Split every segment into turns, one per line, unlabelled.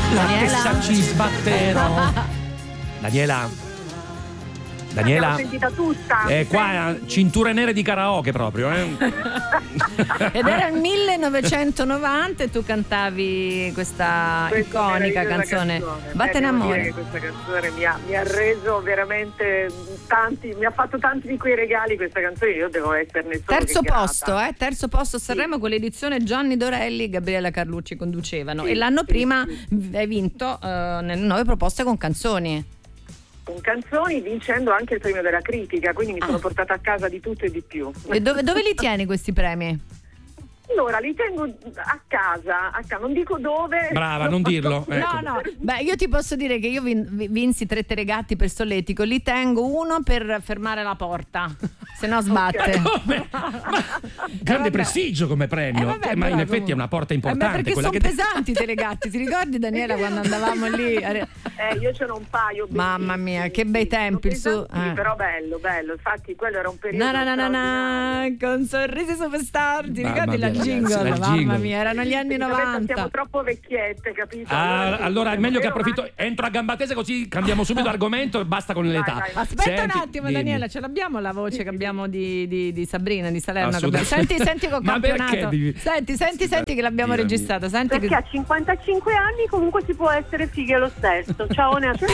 La testa ci sbatterò. Daniela.
L'ho sentita tutta.
Qua cinture nere di karaoke proprio,
Ed era il 1990 e tu cantavi questa iconica canzone Vattene amore.
Questa canzone mi ha reso veramente tanti, mi ha fatto tanti di quei regali questa canzone, io devo esserne solo
terzo posto a Sanremo con l'edizione Gianni Dorelli e Gabriella Carlucci conducevano, e l'anno prima hai vinto nelle 9 proposte con canzoni, vincendo anche il premio della critica, quindi mi sono portata a casa di tutto e di più. E dove li tieni questi premi?
Allora, li tengo a casa, non dico dove.
Brava, non dirlo. Ecco.
No. Beh, io ti posso dire che io vinsi 3 telegatti per Solletico, li tengo uno per fermare la porta, se no sbatte.
Come? Grande prestigio come premio. Ma in effetti è una porta importante.
Perché sono pesanti i telegatti, ti ricordi Daniela quando andavamo lì?
Io c'ero un paio.
Mamma mia, che bei tempi.
Però bello, infatti quello era un periodo.
No, con sorrisi superstar, ti ricordi la jingle? Mamma mia, erano gli anni 90.
Siamo troppo vecchiette, capito?
Allora è meglio che approfitto, entro a gamba tesa così cambiamo subito argomento e basta con l'età.
Aspetta un attimo, Daniela, ce l'abbiamo la voce che abbiamo di Sabrina di Salerno. Senti col campionato. Senti che l'abbiamo registrato.
Perché a 55 anni comunque si può essere fighe lo stesso. Ciao a te.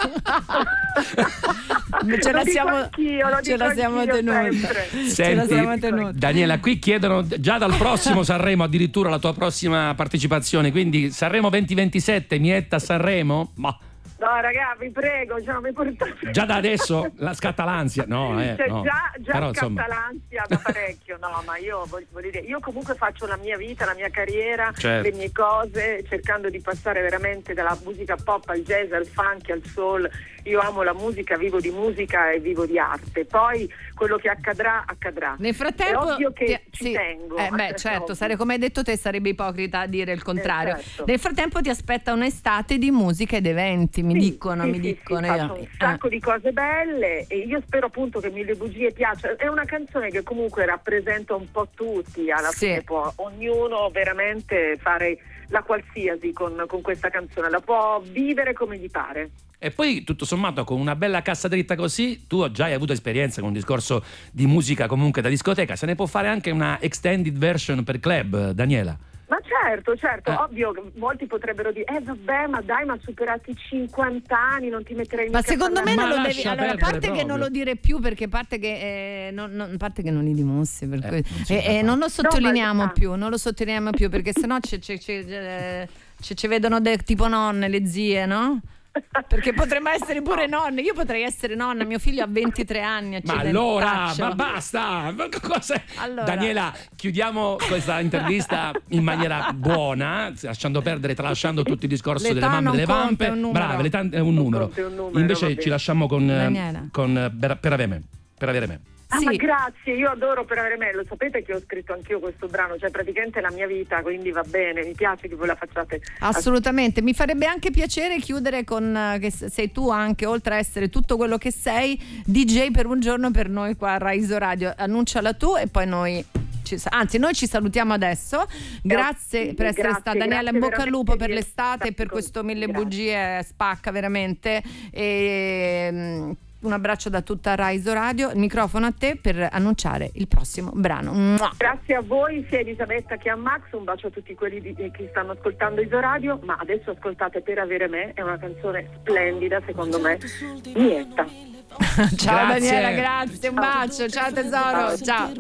Ce la siamo tenuta.
Senti, Daniela, qui chiedono già dal prossimo Sanremo addirittura la tua prossima partecipazione, quindi Sanremo 2027, Mietta Sanremo? Ma
no, raga, vi prego, mi portate.
Già da adesso scatta l'ansia, no?
No. Già
però,
scatta l'ansia da parecchio, no, ma io voglio dire, io comunque faccio la mia vita, la mia carriera,
certo,
le mie cose, cercando di passare veramente dalla musica pop al jazz, al funk, al soul. Io amo la musica, vivo di musica e vivo di arte. Poi quello che accadrà.
Nel frattempo
è ovvio che ci tengo.
Certo, come hai detto te, sarebbe ipocrita dire il contrario.
Certo.
Nel frattempo ti aspetta un'estate di musica ed eventi, mi dicono.
Faccio un sacco di cose belle e io spero appunto che Mille Bugie piaccia. È una canzone che comunque rappresenta un po' tutti, alla fine può ognuno veramente fare la qualsiasi con questa canzone, la può vivere come gli pare.
E poi tutto sommato con una bella cassa dritta così tu già hai avuto esperienza con un discorso di musica comunque da discoteca, se ne può fare anche una extended version per club, Daniela?
Ma certo, ovvio, molti potrebbero dire vabbè, ma superati i 50 anni, non ti metterei in.
Ma secondo me non lo devi, allora, a parte
proprio
che non lo dire più, perché parte che non li dimostri, per cui non lo sottolineiamo più, perché sennò ci vedono tipo nonne, le zie, no? Perché potremmo essere pure nonne. Io potrei essere nonna, mio figlio ha 23 anni.
Ma allora, ma basta. Allora. Daniela, chiudiamo questa intervista in maniera buona, tralasciando tutto il discorso delle mamme e delle vampe. Brave, l'età è un numero. Invece ci lasciamo con per avere me.
Ma grazie, io adoro Per avere me, lo sapete che ho scritto anch'io questo brano, cioè praticamente la mia vita, quindi va bene, mi piace che voi la facciate.
Assolutamente, mi farebbe anche piacere chiudere con che sei tu anche, oltre a essere tutto quello che sei, DJ per un giorno per noi qua a Rai Radio. Annunciala tu e poi noi ci salutiamo adesso. Grazie per essere stata, Daniela, in bocca al lupo per l'estate e per questo Mille Bugie, spacca veramente. Un abbraccio da tutta Rai Radio, il microfono a te per annunciare il prossimo brano. Mua.
Grazie a voi, sia Elisabetta che a Max, un bacio a tutti quelli che stanno ascoltando Iso Radio, ma adesso ascoltate Per avere me, è una canzone splendida secondo me, Mietta.
Ciao Daniela, grazie, un bacio, ciao tesoro, ciao.